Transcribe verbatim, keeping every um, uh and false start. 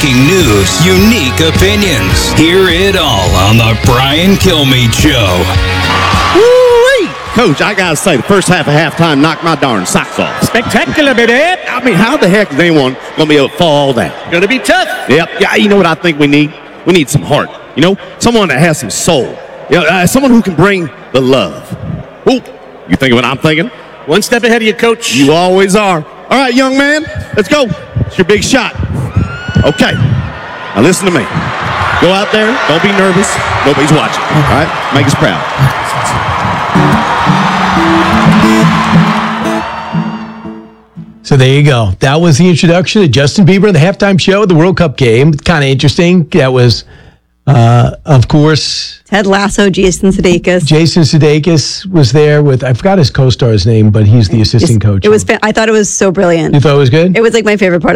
breaking news, unique opinions. Hear it all on the Brian Kilmeade Show. Woo-wee! Coach, I gotta say, the first half of halftime knocked my darn socks off. Spectacular, baby. I mean, how the heck is anyone gonna be able to fall down? Gonna be tough. Yep. Yeah, you know what I think we need? We need some heart. You know, someone that has some soul. You know, uh, someone who can bring the love. Ooh, you thinking what I'm thinking? One step ahead of you, Coach. You always are. All right, young man, let's go. It's your big shot. Okay. Now listen to me. Go out there. Don't be nervous. Nobody's watching. All right? Make us proud. So there you go. That was the introduction to Justin Bieber in the halftime show at the World Cup game. Kind of interesting. That was, uh, of course, Ted Lasso, Jason Sudeikis. Jason Sudeikis was there with, I forgot his co-star's name, but he's the assistant coach. It was. Fa- I thought it was so brilliant. You thought it was good? It was like my favorite part.